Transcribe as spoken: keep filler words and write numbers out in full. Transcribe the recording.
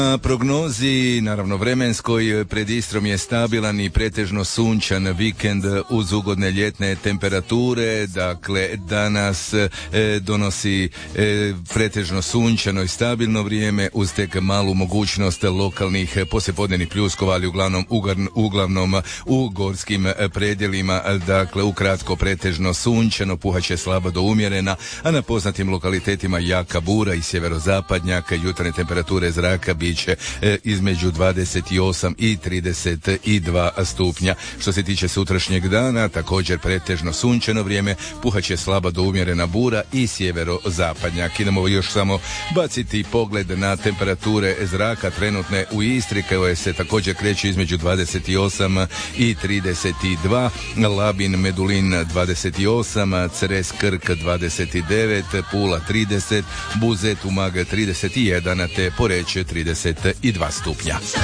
Na prognozi, naravno vremenskoj, pred Istrom je stabilan i pretežno sunčan vikend uz ugodne ljetne temperature. Dakle, danas e, donosi e, pretežno sunčano i stabilno vrijeme uz tek malu mogućnost lokalnih poslijepodnevnih pljuskova, ali uglavnom, ugarn, uglavnom u gorskim predjelima. Dakle, ukratko pretežno sunčano, puhaće slaba do umjerena, a na poznatim lokalitetima jaka bura i sjeverozapadnjak. Jutarnje temperature zraka biće e, između dvadeset osam i trideset dva stupnja. Što se tiče sutrašnjeg dana, također pretežno sunčano vrijeme, puhaće slaba do umjerena bura i sjeverozapadnjak. Idemo još samo baciti pogled na temperature zraka trenutne u Istri, koje se također kreću između dvadeset osam i trideset dva, Labin, Medulin dvadeset osam, Cres, Krk dvadeset devet, Pula trideset, Buzet, Umag trideset jedan te Poreč trideset dva stupnja.